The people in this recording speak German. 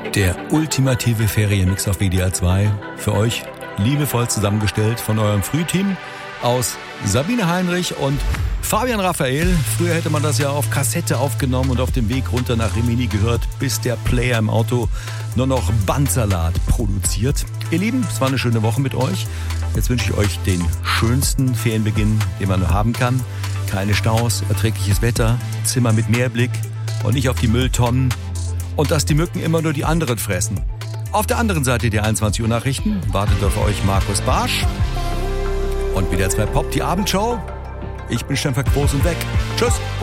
Der ultimative Ferienmix auf WDR 2. Für euch liebevoll zusammengestellt von eurem Frühteam aus Sabine Heinrich und Fabian Raphael. Früher hätte man das ja auf Kassette aufgenommen und auf dem Weg runter nach Rimini gehört, bis der Player im Auto nur noch Bandsalat produziert. Ihr Lieben, es war eine schöne Woche mit euch. Jetzt wünsche ich euch den schönsten Ferienbeginn, den man nur haben kann. Keine Staus, erträgliches Wetter, Zimmer mit Meerblick und nicht auf die Mülltonnen. Und dass die Mücken immer nur die anderen fressen. Auf der anderen Seite der 21 Uhr Nachrichten wartet auf euch Markus Barsch. Und WDR 2 Pop, die Abendshow. Ich bin Stefan Groß und weg. Tschüss.